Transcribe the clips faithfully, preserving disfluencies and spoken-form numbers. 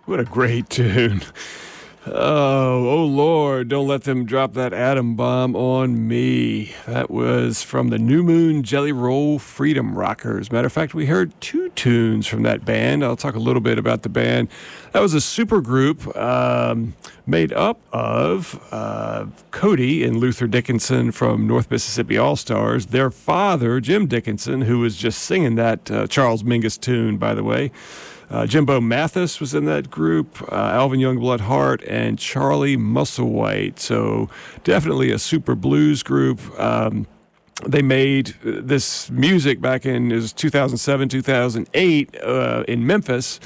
What a great tune. Oh, oh Lord, don't let them drop that atom bomb on me. That was from the New Moon Jelly Roll Freedom Rockers. Matter of fact, we heard two tunes from that band. I'll talk a little bit about the band. That was a super group um, made up of uh, Cody and Luther Dickinson from North Mississippi All-Stars. Their father, Jim Dickinson, who was just singing that uh, Charles Mingus tune, by the way. Uh, Jimbo Mathis was in that group, uh, Alvin Youngblood Hart, and Charlie Musselwhite. So definitely a super blues group. Um, they made this music back in it was two thousand seven, two thousand eight uh, in Memphis.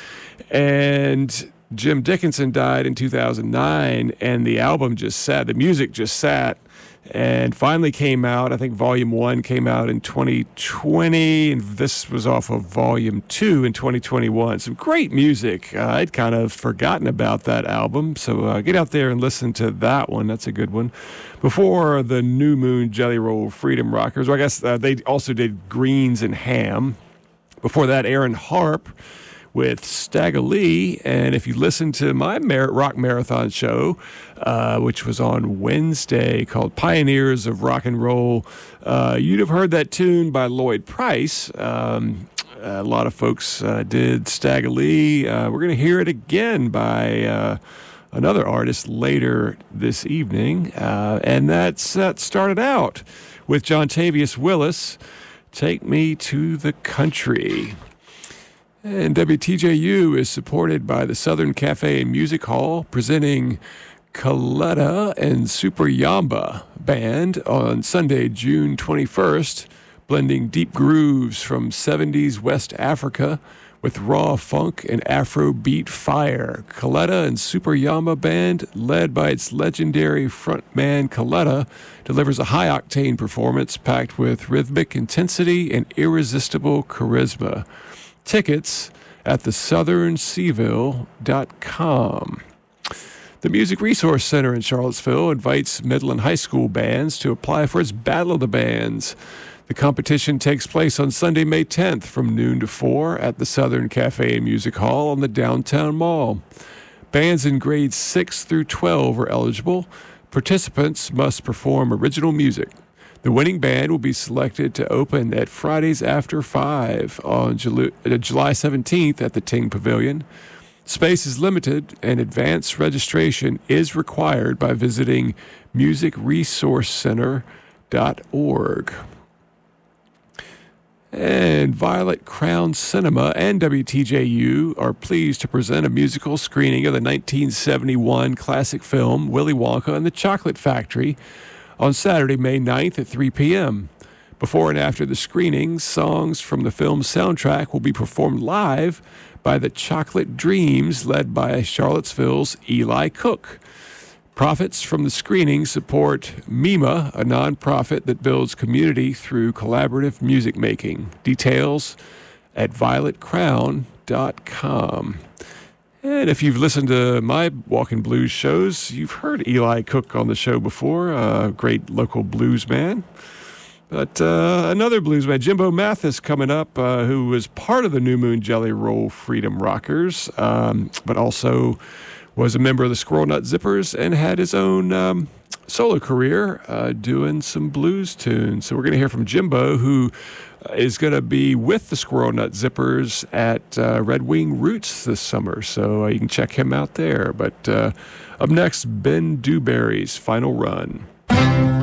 And Jim Dickinson died in two thousand nine, and the album just sat. The music just sat. And finally came out, I think Volume one came out in twenty twenty, and this was off of Volume two in twenty twenty-one. Some great music. Uh, I'd kind of forgotten about that album, so uh, get out there and listen to that one. That's a good one. Before the New Moon Jelly Roll Freedom Rockers, well, I guess uh, they also did Greens and Ham. Before that, Aaron Harp with Stagger Lee. And if you listen to my Mar- rock marathon show, uh, which was on Wednesday, called Pioneers of Rock and Roll, uh, you'd have heard that tune by Lloyd Price. Um, a lot of folks uh, did Stagger Lee. Uh, we're going to hear it again by uh, another artist later this evening. Uh, and that's that started out with John Tavius Willis, Take Me to the Country. And W T J U is supported by the Southern Cafe and Music Hall, presenting Coletta and Super Yamba Band on Sunday, June twenty-first, blending deep grooves from seventies West Africa with raw funk and Afrobeat fire. Coletta and Super Yamba Band, led by its legendary frontman Coletta, delivers a high-octane performance packed with rhythmic intensity and irresistible charisma. Tickets at the southern seaville dot com. The Music Resource Center in Charlottesville invites middle and high school bands to apply for its Battle of the Bands. The competition takes place on Sunday, May tenth from noon to four at the Southern Cafe and Music Hall on the Downtown Mall. Bands in grades six through twelve are eligible. Participants must perform original music. The winning band will be selected to open at Fridays After five on July seventeenth at the Ting Pavilion. Space is limited, and advance registration is required by visiting music resource center dot org. And Violet Crown Cinema and W T J U are pleased to present a musical screening of the nineteen seventy-one classic film Willy Wonka and the Chocolate Factory on Saturday, May ninth at three p.m. Before and after the screening, songs from the film's soundtrack will be performed live by the Chocolate Dreams, led by Charlottesville's Eli Cook. Profits from the screening support MEMA, a nonprofit that builds community through collaborative music making. Details at violet crown dot com. And if you've listened to my Walking Blues shows, you've heard Eli Cook on the show before, a great local blues man. But uh, another blues man, Jimbo Mathis, coming up, uh, who was part of the New Moon Jelly Roll Freedom Rockers, um, but also was a member of the Squirrel Nut Zippers and had his own um, solo career uh, doing some blues tunes. So we're going to hear from Jimbo, who is going to be with the Squirrel Nut Zippers at uh, Red Wing Roots this summer. So uh, you can check him out there. But uh, up next, Ben Dewberry's Final Run.